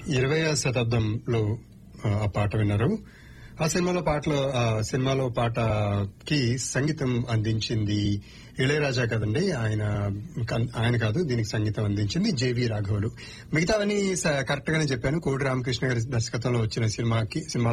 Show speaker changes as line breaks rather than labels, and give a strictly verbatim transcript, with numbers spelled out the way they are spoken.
ఇరవైవ శతాబ్దంలో ఆ, ఆ పాట విన్నారు. ఆ సినిమాలో పాటలో ఆ సినిమాలో పాటకి సంగీతం అందించింది ఇళయరాజా కదండి. ఆయన ఆయన కాదు, దీనికి సంగీతం అందించింది జేవి రాఘవులు. మిగతావన్నీ కరెక్ట్ గానే చెప్పాను. కోడి రామకృష్ణ గారి దర్శకత్వంలో వచ్చిన సినిమాకి సినిమాలో